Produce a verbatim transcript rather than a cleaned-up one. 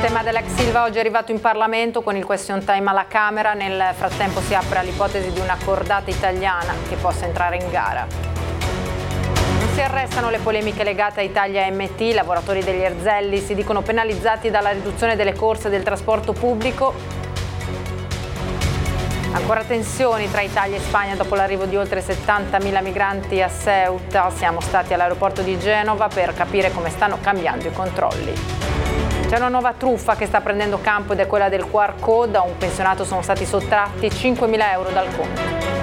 tema dell'ex Silva oggi è arrivato in Parlamento con il question time alla Camera. Nel frattempo si apre all'ipotesi di una cordata italiana che possa entrare in gara. Non si arrestano le polemiche legate a Italia M T. I lavoratori degli Erzelli si dicono penalizzati dalla riduzione delle corse del trasporto pubblico. Ancora tensioni tra Italia e Spagna dopo l'arrivo di oltre settantamila migranti a Ceuta. Siamo stati all'aeroporto di Genova per capire come stanno cambiando i controlli. C'è una nuova truffa che sta prendendo campo ed è quella del Q R code. A un pensionato sono stati sottratti cinquemila euro dal conto.